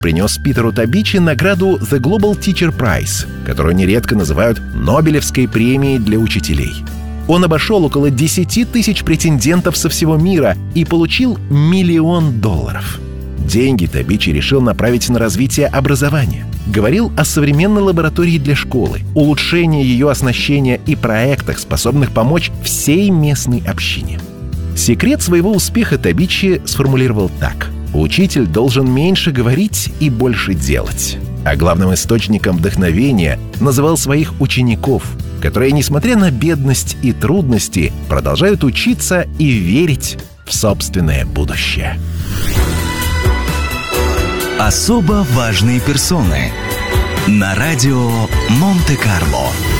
принес Питеру Табичи награду The Global Teacher Prize, которую нередко называют Нобелевской премией для учителей. Он обошел около 10 тысяч претендентов со всего мира и получил $1 миллион. Деньги Табичи решил направить на развитие образования. Говорил о современной лаборатории для школы, улучшении ее оснащения и проектах, способных помочь всей местной общине. Секрет своего успеха Табичи сформулировал так: учитель должен меньше говорить и больше делать. А главным источником вдохновения называл своих учеников, которые, несмотря на бедность и трудности, продолжают учиться и верить в собственное будущее. Особо важные персоны на радио Монте-Карло.